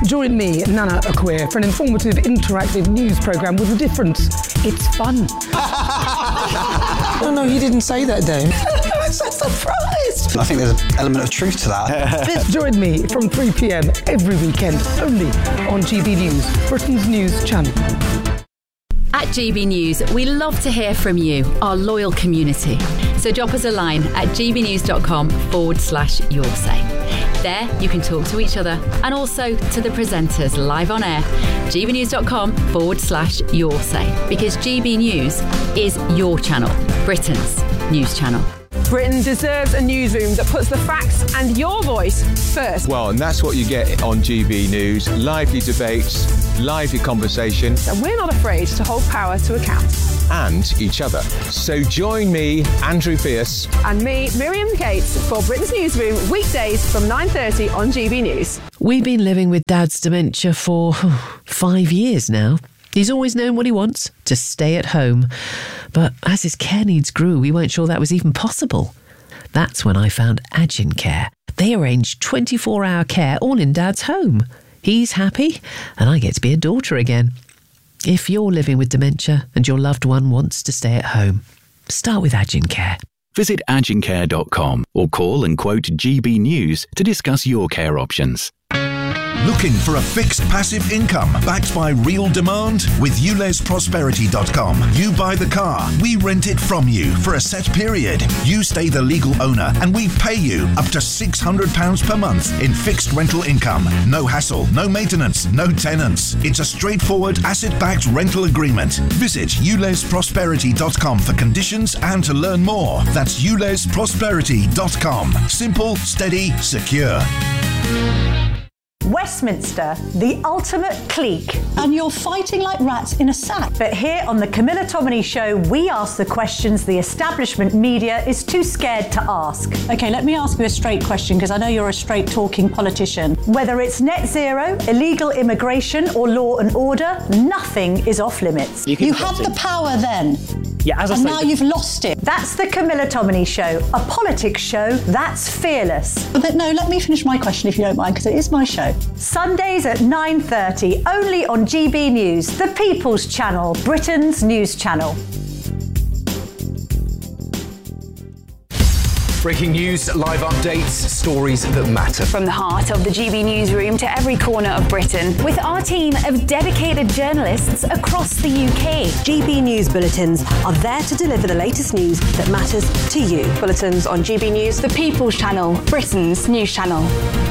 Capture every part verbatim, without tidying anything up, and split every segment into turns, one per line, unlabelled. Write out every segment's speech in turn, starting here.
Join me, Nana Acquair, for an informative, interactive news programme with a difference. It's fun.
No, no, you didn't say that, Dave.
I'm so surprised.
I think there's an element of truth to that.
Join me from three p.m. every weekend, only on G B News, Britain's news channel.
At G B News, we love to hear from you, our loyal community. So drop us a line at gbnews.com forward slash your say. There, you can talk to each other and also to the presenters live on air. gbnews.com forward slash your say. Because G B News is your channel, Britain's news channel.
Britain deserves a newsroom that puts the facts and your voice first.
Well, and that's what you get on G B News. Lively debates, lively conversation.
And we're not afraid to hold power to account.
And each other. So join me, Andrew Pierce.
And me, Miriam Gates, for Britain's Newsroom, weekdays from nine thirty on G B News.
We've been living with Dad's dementia for five years now. He's always known what he wants, to stay at home. But as his care needs grew, we weren't sure that was even possible. That's when I found Agin Care. They arrange twenty-four hour care all in Dad's home. He's happy, and I get to be a daughter again. If you're living with dementia and your loved one wants to stay at home, start with Agin Care.
Visit agin care dot com or call and quote G B News to discuss your care options.
Looking for a fixed passive income backed by real demand? With U L E S Prosperity dot com, you buy the car, we rent it from you for a set period. You stay the legal owner and we pay you up to six hundred pounds per month in fixed rental income. No hassle, no maintenance, no tenants. It's a straightforward asset-backed rental agreement. Visit U L E S Prosperity dot com for conditions and to learn more. That's U L E S Prosperity dot com. Simple, steady, secure.
Westminster, the ultimate clique. And you're fighting like rats in a sack. But here on the Camilla Tominey Show, we ask the questions the establishment media is too scared to ask. OK, let me ask you a straight question, because I know you're a straight-talking politician. Whether it's net zero, illegal immigration or law and order, nothing is off limits. You, you had the power then.
Yeah, as I
and
say,
now you've lost it. That's the Camilla Tominey Show, a politics show that's fearless. But no, let me finish my question if you don't mind, because it is my show. Sundays at nine thirty, only on G B News, the People's Channel, Britain's news channel.
Breaking news, live updates, stories that matter.
From the heart of the G B Newsroom to every corner of Britain, with our team of dedicated journalists across the U K.
G B News Bulletins are there to deliver the latest news that matters to you.
Bulletins on G B News, the People's Channel, Britain's news channel.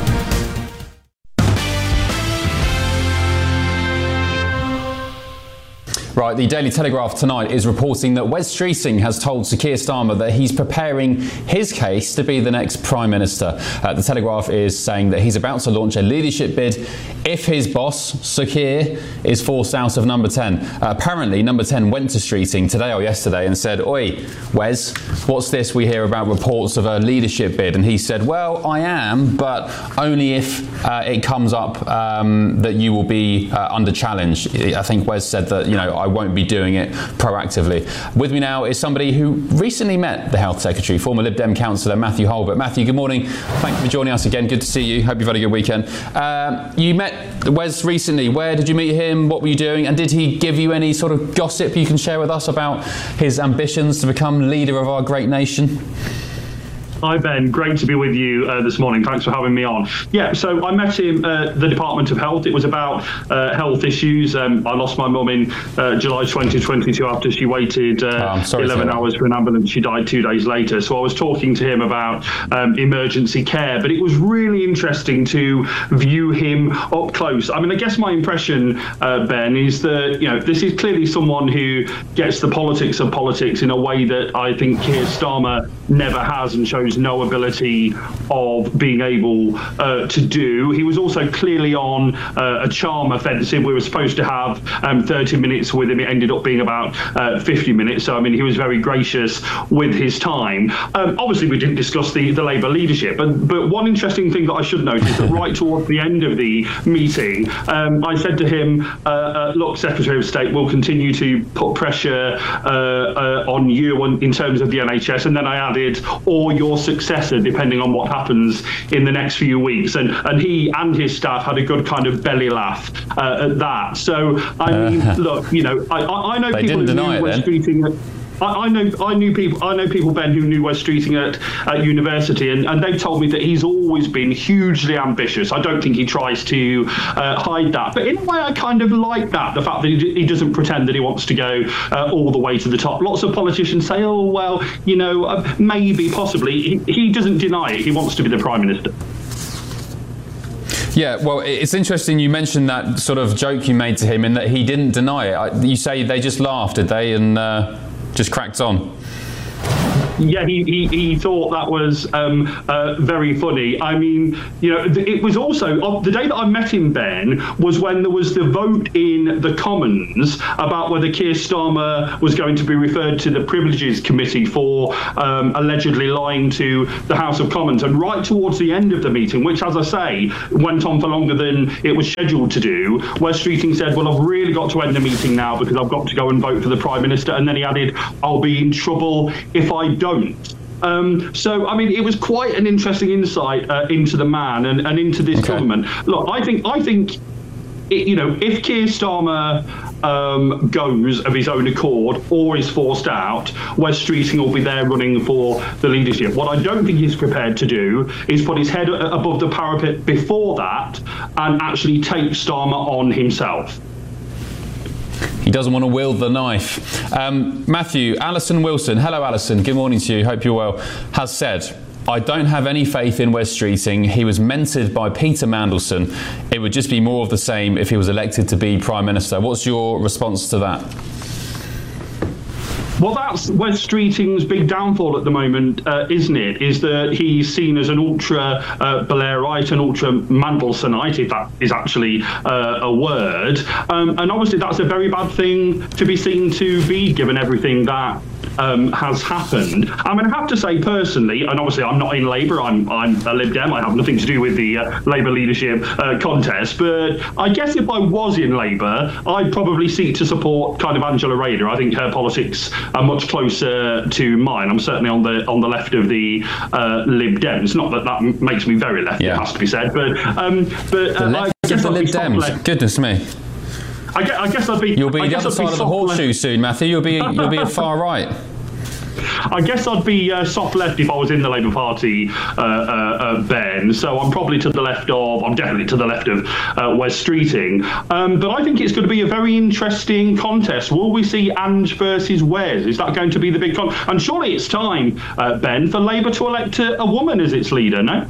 Right, the Daily Telegraph tonight is reporting that Wes Streeting has told Sir Keir Starmer that he's preparing his case to be the next Prime Minister. Uh, the Telegraph is saying that he's about to launch a leadership bid if his boss, Sir Keir, is forced out of Number ten. Uh, apparently, Number ten went to Streeting today or yesterday and said, "Oi, Wes, what's this we hear about reports of a leadership bid?" And he said, "Well, I am, but only if uh, it comes up um, that you will be uh, under challenge." I think Wes said that, you know, I won't be doing it proactively. With me now is somebody who recently met the Health Secretary, former Lib Dem councillor Matthew Holbert. Matthew, good morning. Thank you for joining us again. Good to see you. Hope you've had a good weekend. Um, you met Wes recently. Where did you meet him? What were you doing? And did he give you any sort of gossip you can share with us about his ambitions to become leader of our great nation?
Hi Ben, great to be with you uh, this morning. Thanks for having me on. Yeah, so I met him at the Department of Health. It was about uh, health issues. Um, I lost my mum in uh, July twenty twenty-two after she waited uh, oh, eleven hours for an ambulance. She died two days later. So I was talking to him about um, emergency care, but it was really interesting to view him up close. I mean, I guess my impression, uh, Ben, is that, you know, this is clearly someone who gets the politics of politics in a way that I think Keir Starmer never has and shows no ability of being able uh, to do. He was also clearly on uh, a charm offensive. We were supposed to have um, thirty minutes with him. It ended up being about uh, fifty minutes. So, I mean, he was very gracious with his time. Um, obviously, we didn't discuss the, the Labour leadership, but, but one interesting thing that I should note is that right towards the end of the meeting, um, I said to him, uh, uh, look, Secretary of State, we'll continue to put pressure uh, uh, on you on, in terms of the N H S. And then I added, added, or your successor, depending on what happens in the next few weeks. And and he and his staff had a good kind of belly laugh uh, at that. So, I mean, uh, look, you know, I, I know people who knew Wes Streeting. I, I know I knew people I know people Ben who knew Wes Streeting at, at university, and, and they told me that he's always been hugely ambitious. I don't think he tries to uh, hide that, but in a way I kind of like that, the fact that he, he doesn't pretend that he wants to go uh, all the way to the top. Lots of politicians say, oh well, you know, uh, maybe, possibly. He, he doesn't deny it. He wants to be the Prime Minister.
Yeah, well, it's interesting you mentioned that sort of joke you made to him in that he didn't deny it. You say they just laughed, did they, and uh, just cracked on?
Yeah, he, he, he thought that was um, uh, very funny. I mean, you know, it was also, uh, the day that I met him, Ben, was when there was the vote in the Commons about whether Keir Starmer was going to be referred to the Privileges Committee for um, allegedly lying to the House of Commons. And right towards the end of the meeting, which, as I say, went on for longer than it was scheduled to do, Wes Streeting said, well, I've really got to end the meeting now because I've got to go and vote for the Prime Minister. And then he added, I'll be in trouble if I don't. Don't. Um, so, I mean, it was quite an interesting insight uh, into the man and, and into this okay. government. Look, I think, I think, it, you know, if Keir Starmer um, goes of his own accord or is forced out, Wes Streeting will be there running for the leadership. What I don't think he's prepared to do is put his head above the parapet before that and actually take Starmer on himself.
He doesn't want to wield the knife. Um, Matthew, Alison Wilson, hello Alison, good morning to you, hope you're well, has said, I don't have any faith in Wes Streeting. He was mentored by Peter Mandelson. It would just be more of the same if he was elected to be Prime Minister. What's your response to that?
Well, that's Wes Streeting's big downfall at the moment, uh, isn't it? Is that he's seen as an ultra uh, Blairite, an ultra Mandelsonite, if that is actually uh, a word. Um, and obviously that's a very bad thing to be seen to be, given everything that um, has happened. I mean, I have to say personally, and obviously I'm not in Labour, I'm, I'm a Lib Dem, I have nothing to do with the uh, Labour leadership uh, contest, but I guess if I was in Labour, I'd probably seek to support kind of Angela Rayner. I think her politics are much closer to mine. I'm certainly on the on the left of the uh, Lib Dems. Not that that makes me very left, yeah. It has to be said, but um, but uh,
the left
I guess
of the Lib Dems.
Left.
Goodness me.
I guess, I guess I'd be.
You'll be
I
the other side of the horseshoe left. soon, Matthew. You'll be you'll be a far right.
I guess I'd be uh, soft left if I was in the Labour Party, uh, uh, uh, Ben. So I'm probably to the left of, I'm definitely to the left of uh, Wes Streeting. Um, but I think it's going to be a very interesting contest. Will we see Ange versus Wes? Is that going to be the big con? And surely it's time, uh, Ben, for Labour to elect a, a woman as its leader, no?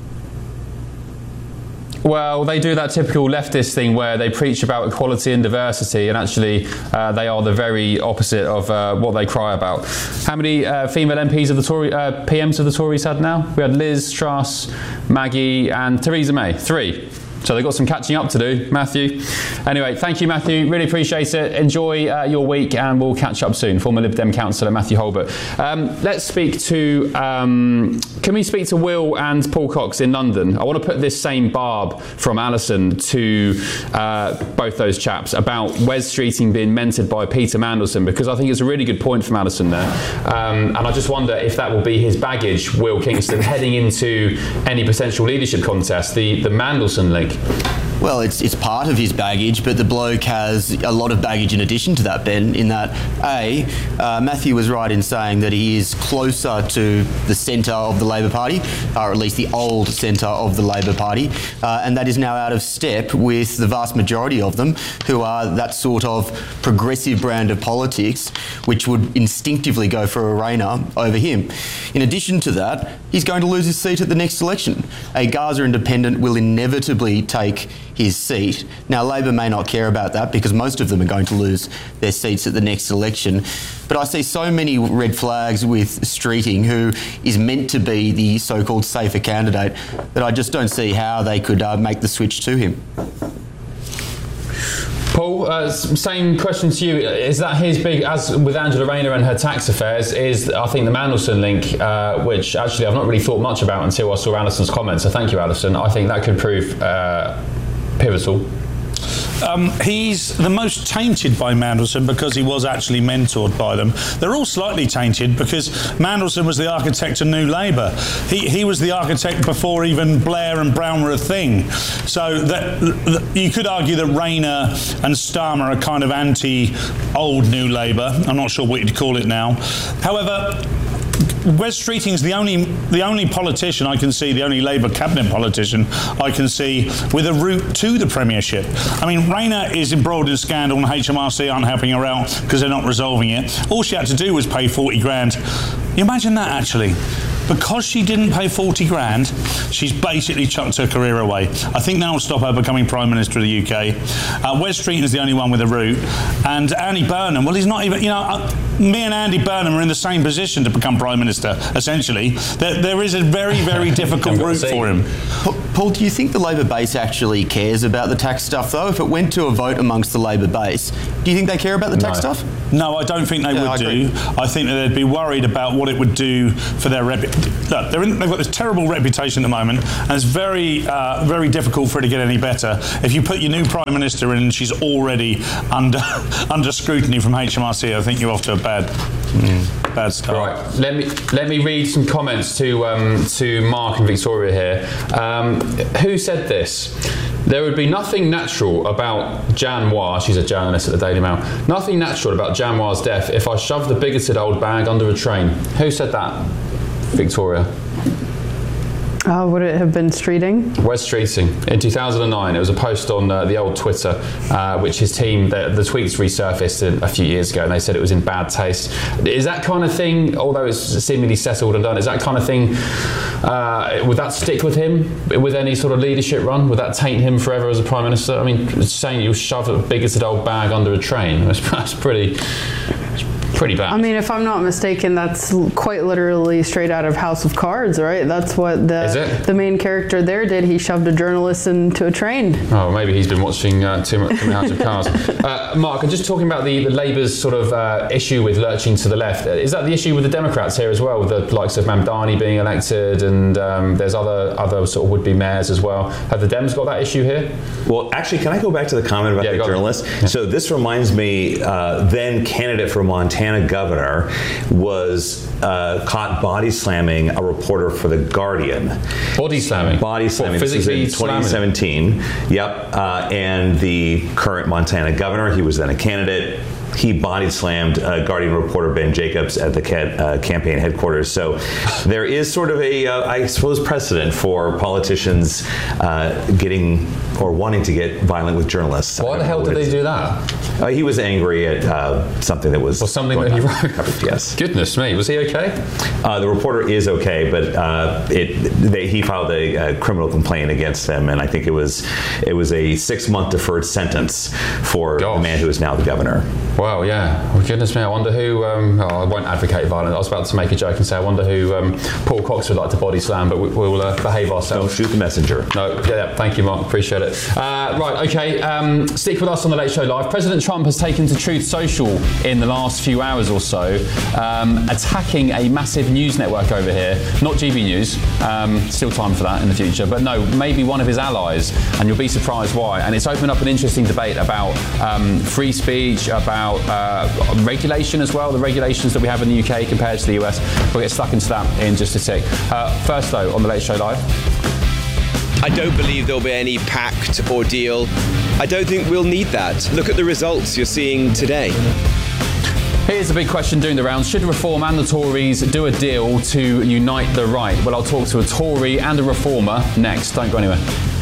Well, they do that typical leftist thing where they preach about equality and diversity, and actually uh, they are the very opposite of uh, what they cry about. How many uh, female M Ps of the Tory, uh, P Ms of the Tories had now? We had Liz Truss, Maggie and Theresa May. Three. So they've got some catching up to do, Matthew. Anyway, thank you, Matthew. Really appreciate it. Enjoy uh, your week, and we'll catch up soon. Former Lib Dem councillor Matthew Holbert. Um, let's speak to. Um, can we speak to Will and Paul Cox in London? I want to put this same barb from Alison to uh, both those chaps about Wes Streeting being mentored by Peter Mandelson, because I think it's a really good point from Alison there. Um, and I just wonder if that will be his baggage, Will Kingston, heading into any potential leadership contest, the, the Mandelson link.
Well, it's it's part of his baggage, but the bloke has a lot of baggage in addition to that, Ben, in that, A, uh, Matthew was right in saying that he is closer to the centre of the Labor Party, or at least the old centre of the Labor Party, uh, and that is now out of step with the vast majority of them who are that sort of progressive brand of politics which would instinctively go for a Rayner over him. In addition to that, he's going to lose his seat at the next election. A Gaza independent will inevitably take his seat. Now, Labor may not care about that because most of them are going to lose their seats at the next election. But I see so many red flags with Streeting, who is meant to be the so-called safer candidate, that I just don't see how they could uh, make the switch to him.
Paul, uh, same question to you. Is that his big, as with Angela Rayner and her tax affairs, is I think the Mandelson link, uh, which actually I've not really thought much about until I saw Alison's comments, so thank you, Alison. I think that could prove uh, pivotal.
um, he's the most tainted by Mandelson because he was actually mentored by them. They're all slightly tainted because Mandelson was the architect of New Labour. He, he was the architect before even Blair and Brown were a thing. So that, that you could argue that Rayner and Starmer are kind of anti-old New Labour. I'm not sure what you'd call it now. However, Wes Streeting is the only the only politician I can see, the only Labour cabinet politician I can see with a route to the premiership. I mean, Rayner is embroiled in scandal and H M R C aren't helping her out because they're not resolving it. All she had to do was pay forty grand. You imagine that, actually. Because she didn't pay forty grand, she's basically chucked her career away. I think that will stop her becoming Prime Minister of the U K. Uh, Wes Streeting is the only one with a route. And Andy Burnham, well, he's not even, you know, uh, me and Andy Burnham are in the same position to become Prime Minister, essentially. There, there is a very, very difficult route for him.
Paul, do you think the Labor base actually cares about the tax stuff, though? If it went to a vote amongst the Labor base, do you think they care about the tax
No.
stuff?
No, I don't think they
Yeah,
would
I
do. I think that they'd be worried about what it would do for their reputation. Look, they're in, they've got this terrible reputation at the moment, and it's very, uh, very difficult for it to get any better. If you put your new Prime Minister in and she's already under under scrutiny from H M R C, I think you're off to a bad, mm. bad start.
Right, let me let me read some comments to um, to Mark and Victoria here. Um, who said this? There would be nothing natural about Jan Moir, she's a journalist at the Daily Mail, nothing natural about Jan Moir's death if I shoved the bigoted old bag under a train. Who said that? Victoria.
Uh, would it have been Streeting?
Wes Streeting. In two thousand nine, it was a post on uh, the old Twitter, uh, which his team, the, the tweets resurfaced a few years ago, and they said it was in bad taste. Is that kind of thing, although it's seemingly settled and done, is that kind of thing, uh, would that stick with him with any sort of leadership run? Would that taint him forever as a Prime Minister? I mean, saying you shove a bigoted old bag under a train, that's, that's pretty... pretty bad.
I mean, if I'm not mistaken, that's quite literally straight out of House of Cards, right? That's what the
Is it?
the main character there did. He shoved a journalist into a train.
Oh, maybe he's been watching uh, too much from House of Cards. Uh, Mark, I'm just talking about the, the Labour's sort of uh, issue with lurching to the left. Is that the issue with the Democrats here as well, with the likes of Mamdani being elected, and um, there's other other sort of would-be mayors as well? Have the Dems got that issue here?
Well, actually, can I go back to the comment about
Yeah,
the
go
journalist?
Yeah.
So this reminds me, uh, then candidate for Montana governor was uh, caught body slamming a reporter for The Guardian.
Body slamming?
Body slamming.
What,
This was
physically
in twenty seventeen. Yep. Uh, and the current Montana governor, he was then a candidate. He body slammed uh, Guardian reporter Ben Jacobs at the ca- uh, campaign headquarters. So there is sort of a, uh, I suppose, precedent for politicians uh, getting or wanting to get violent with journalists.
Why the hell did they do that?
Uh, he was angry at uh, something that was...
Or something that he wrote?
Yes.
Goodness me, was he okay?
Uh, the reporter is okay, but uh, it they, he filed a, a criminal complaint against them, and I think it was it was a six-month deferred sentence for Gosh. the man who is now the governor.
Wow, yeah. Well, goodness me, I wonder who... Um, oh, I won't advocate violence. I was about to make a joke and say I wonder who um, Paul Cox would like to body slam, but we, we'll uh, behave ourselves.
Don't shoot the messenger.
No, yeah, thank you, Mark. Appreciate it. Uh, right, okay. Um, stick with us on the Late Show Live. President Trump has taken to Truth Social in the last few hours or so, um, attacking a massive news network over here. Not G B News. Um, still time for that in the future. But no, maybe one of his allies, and you'll be surprised why. And it's opened up an interesting debate about um, free speech, about uh, regulation as well, the regulations that we have in the U K compared to the U S. We'll get stuck into that in just a tick. Uh, first, though, on the Late Show Live.
I don't believe there'll be any pact or deal. I don't think we'll need that. Look at the results you're seeing today.
Here's the big question doing the rounds. Should Reform and the Tories do a deal to unite the right? Well, I'll talk to a Tory and a Reformer next. Don't go anywhere.